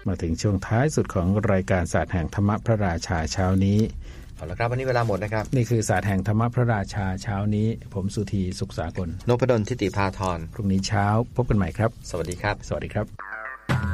มาถึงช่วงท้ายสุดของรายการศาสตร์แห่งธรรมพระราชาเช้านี้เอาละครับวันนี้เวลาหมดนะครับนี่คือศาสตร์แห่งธรรมพระราชาเช้านี้ผมสุธีสุขสากลนพดลทิติภาธรพรุ่งนี้เช้าพบกันใหม่ครับสวัสดีครับสวัสดีครับ